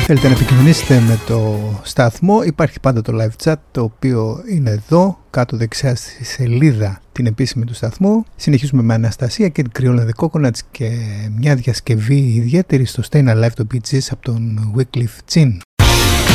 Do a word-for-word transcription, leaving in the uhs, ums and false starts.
θέλετε να επικοινωνήσετε με το σταθμό, υπάρχει πάντα το live chat, το οποίο είναι εδώ κάτω δεξιά στη σελίδα την επίσημη του σταθμού. Συνεχίζουμε με Αναστασία και την Creole and the Coconuts και μια διασκευή ιδιαίτερη στο Staying Alive των Bee Gees από τον Wyclef Jean.